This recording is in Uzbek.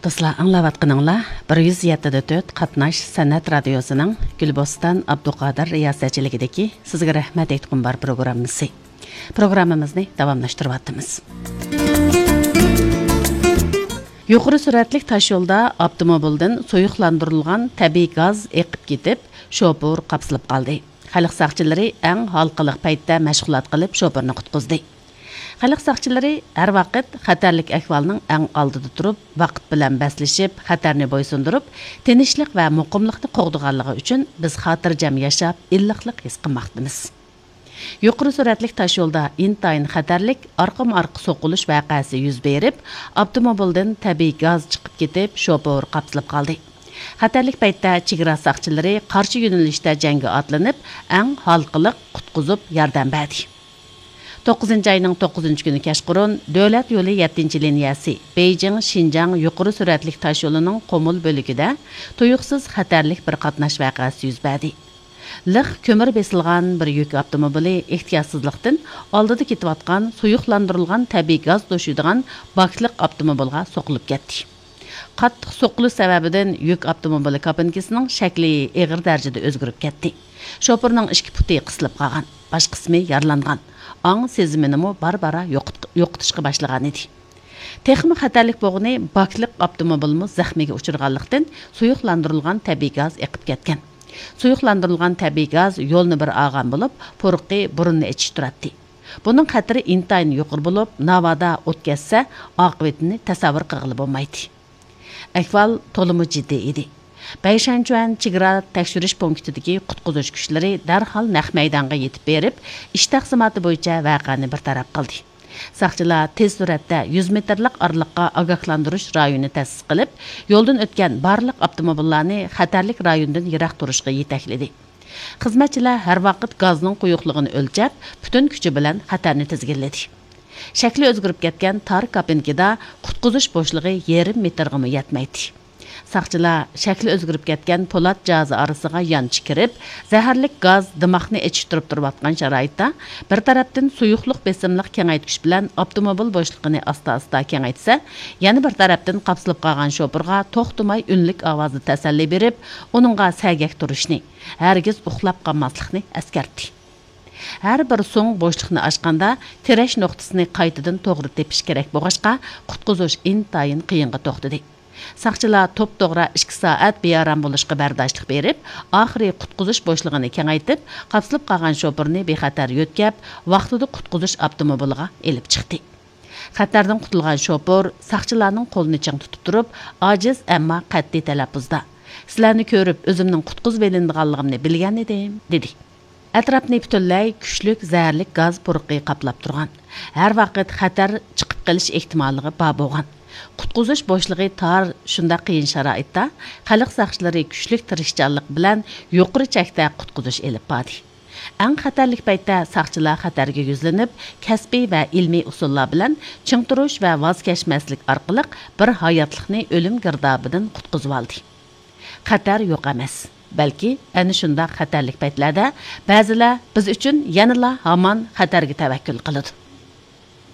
Dostlar, anlavatqınыңlar 107.4 Qatnaş Sənət Radiosu'nun Gülbostan Abduqadir riyasetçiligideki sizge rahmet etkin bar programımızı. Programımızı davamlaştırıvattımız. Yuqori süratlik taş yolda avtomobilden soyuqlandırılgan tabiiy gaz eqib ketib, şoför qapsılıb qaldı. Xalq saqçıları ən halqılıq paytda məşğulat qılıb şoförni qutquzdu. Xalq saqçıları hər vaqt xatarlik ahvalının ən aldıda turub, vaqt bilan bəslişib, xatarni boysundurub, tinchlik və muqimlikni qoğduğanlığı üçün biz xotirjam yaşab, illiqlik his qilmoqdamiz. Yuqori süratlik taş yolda intayin xatarlik arqama-arqa soquluş vaqasi yuz berib, avtomobildan tabiiy gaz chiqib ketib, şoför qapsılıb qaldı. Xatarlik paytda chegara saqchilari qarshi yo'nalishda jangga otlanib, ən halqılıq qutquzub yordam berdi. 9 ayının 9 günü kechqurun Dövlət yolu 7 liniyası Beijing-Şinjan yuqori süratlik taş yolunun Qomul bölügüdə tuyuqsuz xatarlik bir qatnaş vaqası yüz berdi. Liq kömür besilgan bir yük avtomobili ehtiyatsızlıqdan aldıda ketiyotgan suyuqlandırılgan tabiiy gaz toşuydigan bakliq avtomobilga soqilib ketdi. Qattiq soqilish sababidan yük avtomobili kabinkasining shakli og'ir darajada o'zgarib ketdi. Şoförning ikki puti qisilib qolgan, bosh qismi yaralangan. Ang sezimini barbara yo'qotishga boshlagan edi. Texmi xatarlik bo'g'ini bakliq avtomobilimiz zaxmiga uchirganlikdan suyuqlantirilgan tabiiy gaz eqib ketgan. Suyuqlantirilgan tabiiy gaz yo'lni bir olgan bo'lib, po'riqi burunni ichish turadi. Buning xatiri intayin yuqori bo'lib, navoda o't ketsa, oqibatini tasavvur qilib bo'lmaydi. Ahvol to'liq jiddiy edi. Bayshanchuan chegara tekshirish punktidagi qutqizish kuchlari darhol naq maydonga yetib berib, ish taqsimoti bo'yicha voqeani bartaraf qildi. Saqchilar tez suratda 100 metrlik oraliqqa ogohlantirish rayoni ta'sis qilib, yo'ldan o'tgan barliq avtomobillarni xatarlik rayonidan yiroq turishga yetakladi. Xizmatchilar har vaqt gazning quyuqligini o'lchab, butun kuchi bilan xatarni tizginladi. Shakli o'zgarib ketgan tor kabinkada qutqizish bo'shlig'i yarim metrga yetmaydi. Saqchilar shakli o'zgarib ketgan po'lat jozi orasiga yanchi kirib, zaharlik gaz dimoqni echishtirib turayotgan sharoitda bir tarafdan suyuqlik besimliq kengaytirish bilan avtomobil bo'shlig'ini asta-asta kengaytsa, yana bir tarafdan qapsilib qolgan shoförga to'xtamay unlik ovozda tasalli berib, uningga sagak turishni, hargiz uxlab qolmaslikni eskartdi. Her bir so'ng bo'shliqni ochganda tirash nuqtasini qaytadan to'g'ri tepish kerak bo'lg'achqa, qutqizish intayin qiyinga to'xtadi. Saqchilar to'p-to'g'ri 2 soat bearam bo'lishga bardoshlik berib, oxiri qutqizish bo'shlig'ini kengaytib, qapsilib qolgan shoförni bexatar yo'tkab, vaqtida qutqizish avtomobiliga elib chiqdi. Xatardan qutulgan shoför saqchilarning qo'lini chang tutib turib, ojiz ammo qat'iy talaffuzda: "Sizlarni ko'rib, o'zimning qutqizib elinganligimni bilgan edim", dedi. Atrofni butunlay kuchlik zaharlik gaz purqi qaplab turgan. Har vaqt xatar chiqib qolish ehtimolligi bor bo'lgan. Qutqizish bo'shlig'i tor shunda qiyin sharoitda xalq saqchilari kuchlik tirishchanlik bilan yuqori chakda qutqizish elib bordi. Eng xatarlik paytda saqchilar xatarga yuzlanib, kasbiy va ilmiy usullar bilan ching turish va voz kechmaslik orqali bir hayotlikni o'lim girdobidan qutqizib oldi. Xatar yo'q emas. Balki ana shunda xatarlik paytlarda ba'zilar biz uchun yanala hamon xatarga tavakkul qiladi.